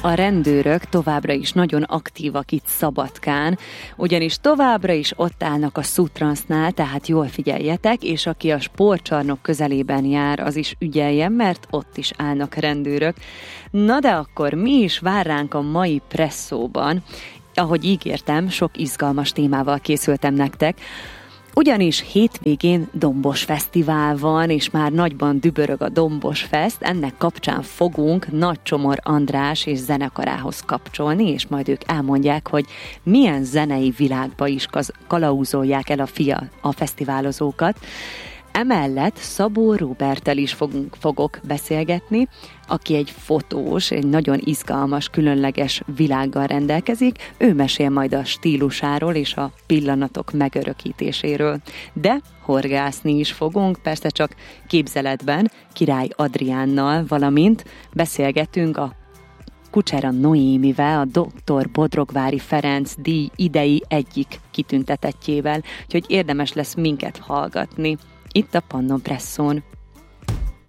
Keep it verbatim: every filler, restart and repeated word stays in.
a rendőrök továbbra is nagyon aktívak itt Szabadkán, ugyanis továbbra is ott állnak a Sutransnál, tehát jól figyeljetek, és aki a sportcsarnok közelében jár, az is ügyeljen, mert ott is állnak rendőrök. Na de akkor mi is vár ránk a mai presszóban? Ahogy ígértem, sok izgalmas témával készültem nektek, ugyanis hétvégén Dombos Fesztivál van, és már nagyban dübörög a Dombos Fest, ennek kapcsán fogunk Nagy Csomor András és zenekarához kapcsolni, és majd ők elmondják, hogy milyen zenei világba is kalauzolják el a fia a fesztiválozókat. Emellett Szabó Róberttel is fogunk, fogok beszélgetni, aki egy fotós, egy nagyon izgalmas, különleges világgal rendelkezik. Ő mesél majd a stílusáról és a pillanatok megörökítéséről. De horgászni is fogunk, persze csak képzeletben, Király Adriánnal, valamint beszélgetünk a Kucsera Noémivel, a doktor Bodrogvári Ferenc díj idei egyik kitüntetettjével, úgyhogy érdemes lesz minket hallgatni itt a Pannon Presszón.